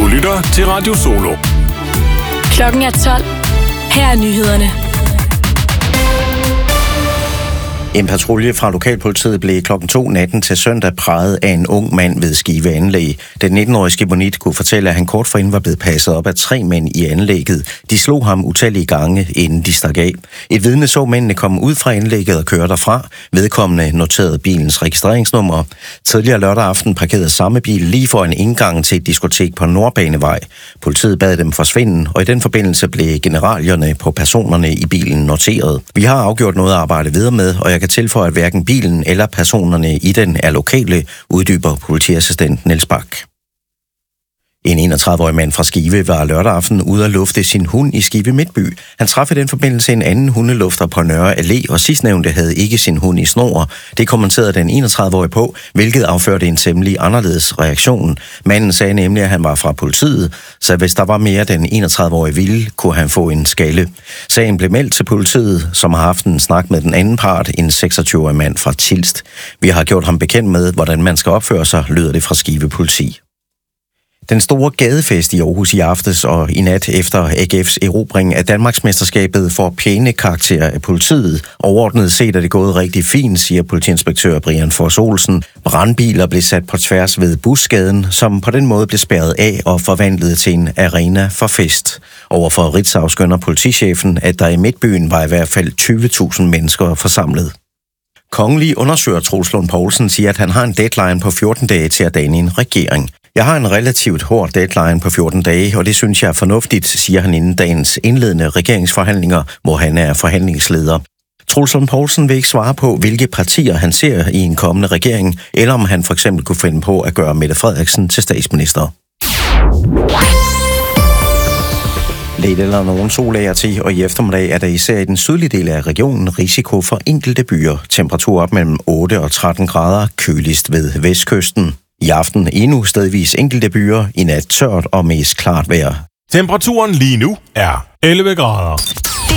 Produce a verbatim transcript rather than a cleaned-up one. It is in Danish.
Du lytter til Radio Solo. Klokken er tolv. Her er nyhederne. En patrulje fra lokalpolitiet blev klokken to natten til søndag præget af en ung mand ved Skive Anlæg. Den nitten-årige skibonit kunne fortælle, at han kort forinden var blevet passet op af tre mænd i anlægget. De slog ham utallige gange, inden de stak af. Et vidne så mændene komme ud fra anlægget og køre derfra. Vedkommende noterede bilens registreringsnummer. Tidligere lørdag aften parkerede samme bil lige foran indgangen til et diskotek på Nordbanevej. Politiet bad dem forsvinde, og i den forbindelse blev generalierne på personerne i bilen noteret. Vi har afgjort noget at arbejde videre med, og jeg kan tilføje, at hverken bilen eller personerne i den er lokale, uddyber politiassistent Niels Bak. En enogtredive-årig mand fra Skive var lørdag aften ude at lufte sin hund i Skive Midtby. Han traf i den forbindelse en anden hundelufter på Nørre Allé, og sidstnævnte havde ikke sin hund i snor. Det kommenterede den enogtredive-årige på, hvilket afførte en temmelig anderledes reaktion. Manden sagde nemlig, at han var fra politiet, så hvis der var mere den enogtredive-årige ville, kunne han få en skalle. Sagen blev meldt til politiet, som har haft en snak med den anden part, en seksogtyve-årig mand fra Tilst. Vi har gjort ham bekendt med, hvordan man skal opføre sig, lyder det fra Skive Politi. Den store gadefest i Aarhus i aftes og i nat efter A G F's erobring af Danmarksmesterskabet får pæne karakterer af politiet. Overordnet set er det gået rigtig fint, siger politiinspektør Brian Fors Olsen. Brandbiler blev sat på tværs ved Busgaden, som på den måde blev spærret af og forvandlet til en arena for fest. Overfor Ritzau skønner politichefen, at der i Midtbyen var i hvert fald tyve tusind mennesker forsamlet. Kongelig undersøger Troels Lund Poulsen siger, at han har en deadline på fjorten dage til at danne en regering. Jeg har en relativt hård deadline på fjorten dage, og det synes jeg er fornuftigt, siger han inden dagens indledende regeringsforhandlinger, hvor han er forhandlingsleder. Troels Lund Poulsen vil ikke svare på, hvilke partier han ser i en kommende regering, eller om han for eksempel kunne finde på at gøre Mette Frederiksen til statsminister. Lidt eller nogen sol af til, og i eftermiddag er der især i den sydlige del af regionen risiko for enkelte byer. Temperatur op mellem otte og tretten grader, køligst ved vestkysten. I aften endnu stedvis enkelte byer, i nat tørt og mest klart vejr. Temperaturen lige nu er elleve grader.